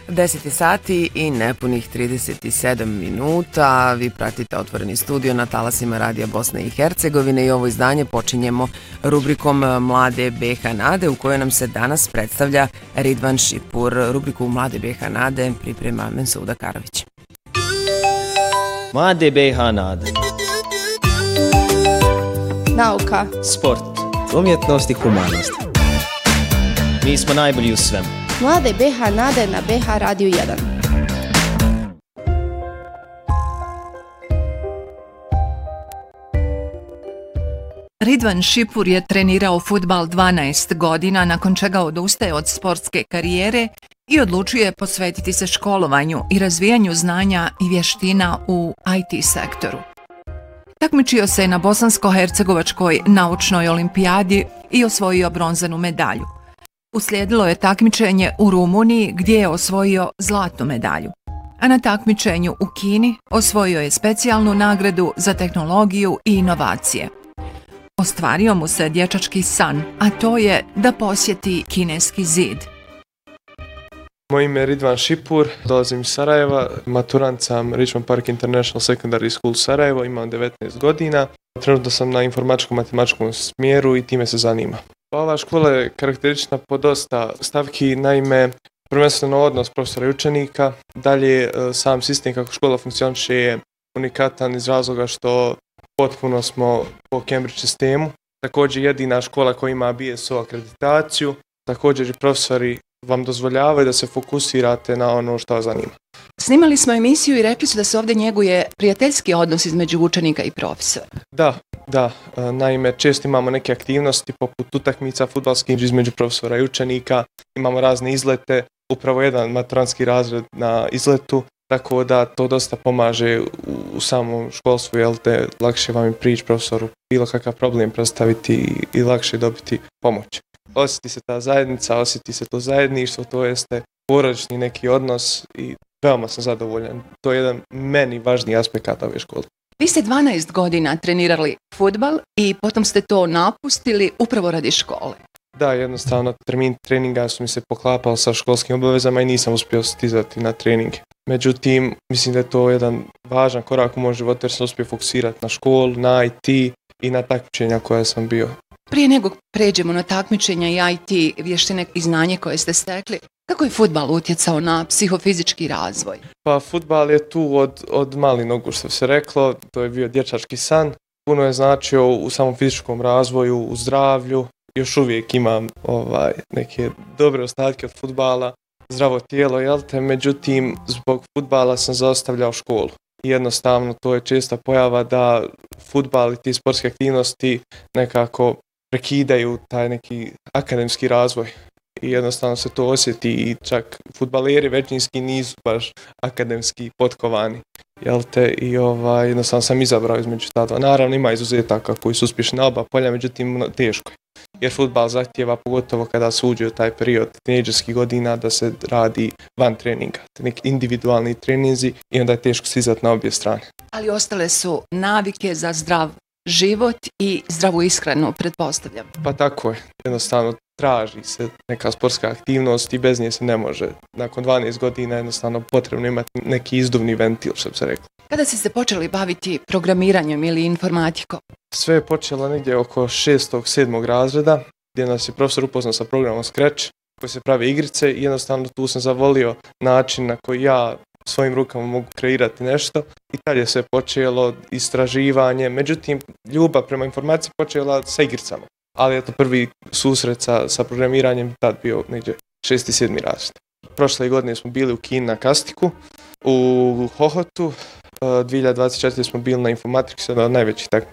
10 sati i nepunih 37 minuta. Vi pratite Otvoreni studio na talasima Radija Bosne i Hercegovine i ovo izdanje počinjemo rubrikom Mlade BiH Nade u kojoj nam se danas predstavlja Ridvan Šipur. Rubriku Mlade BiH Nade priprema Mensuda Karović. Mlade BiH Nade. Nauka, sport, umjetnost i humanost. Mi smo najbolji u svemu. Mlade BiH Nade na BiH Radio 1. Ridvan Šipur je trenirao fudbal 12 godina, nakon čega odustaje od sportske karijere i odlučuje posvetiti se školovanju i razvijanju znanja i vještina u IT sektoru. Takmičio se na Bosansko-hercegovačkoj naučnoj olimpijadi i osvojio bronzanu medalju. Uslijedilo je takmičenje u Rumuniji gdje je osvojio zlatnu medalju, a na takmičenju u Kini osvojio je specijalnu nagradu za tehnologiju i inovacije. Ostvario mu se dječački san, a to je da posjeti Kineski zid. Moje ime je Ridvan Šipur, dolazim iz Sarajeva, maturant sam Richmond Park International Secondary School Sarajevo, imam 19 godina. Trenutno sam na informatičko-matematičkom smjeru i time se zanima. Ova škola je karakteristična po dosta stavki, naime prvenstveno odnos profesora i učenika, dalje sam sistem kako škola funkcioniše je unikatan iz razloga što potpuno smo po Cambridge sistemu, također jedina škola koja ima BSO akreditaciju, također i profesori vam dozvoljavaju da se fokusirate na ono što vas zanima. Snimali smo emisiju i rekli su da se ovdje njeguje prijateljski odnos između učenika i profesora. Da, naime često imamo neke aktivnosti poput utakmica fudbalskih između profesora i učenika, imamo razne izlete, upravo jedan maturantski razred na izletu, tako da to dosta pomaže u samom školstvu, jel te lakše vam i prići profesoru, bilo kakav problem predstaviti i lakše dobiti pomoć. Osjeti se ta zajednica, osjeti se to zajedništvo, to jeste porodični neki odnos i veoma sam zadovoljan. To je jedan meni važniji aspekt ove škole. Vi ste 12 godina trenirali fudbal i potom ste to napustili upravo radi škole. Da, jednostavno termin treninga su mi se poklapali sa školskim obavezama i nisam uspio stizati na treninge. Međutim, mislim da je to jedan važan korak u mom životu jer sam uspio fokusirati na školu, na IT i na takmičenja koja sam bio. Prije nego pređemo na takmičenja i IT vještine i znanje koje ste stekli, kako je fudbal utjecao na psihofizički razvoj? Pa fudbal je tu od mali nogu što se reklo, to je bio dječački san. Puno je značio u samom fizičkom razvoju, u zdravlju. Još uvijek imam neke dobre ostatke od fudbala, zdravo tijelo, jel te? Međutim, zbog fudbala sam zaostavljao školu. Jednostavno, to je česta pojava da fudbal i ti sportske aktivnosti nekako prekidaju taj neki akademski razvoj. I jednostavno se to osjeti i čak fudbaleri većinski nisu baš akademski potkovani. Jel te? I jednostavno sam izabrao između ta dva. Naravno ima izuzetaka koji su uspješni na oba polja, međutim teško je. Jer fudbal zahtijeva pogotovo kada se uđe u taj period tinejdžerskih godina da se radi van treninga, neki individualni treninzi i onda je teško stizati na obje strane. Ali ostale su navike za zdrav život i zdravu ishranu, pretpostavljam. Pa tako je, jednostavno traži se neka sportska aktivnost i bez nje se ne može. Nakon 12 godina jednostavno potrebno imati neki izduvni ventil, što bi se reklo. Kada ste se počeli baviti programiranjem ili informatikom? Sve je počelo negdje oko 6. 7. razreda, gdje nas je profesor upoznao sa programom Scratch, koji se pravi igrice i jednostavno tu sam zavolio način na koji ja svojim rukama mogu kreirati nešto i tad je sve počelo istraživanje, međutim ljubav prema informaciji počela sa igricama, ali je to prvi susret sa programiranjem tad bio negdje 6. 7. razred. Prošle godine smo bili u Kini na Kastiku, u Hohotu, 2024. smo bili na Informatics, jedan od najvećih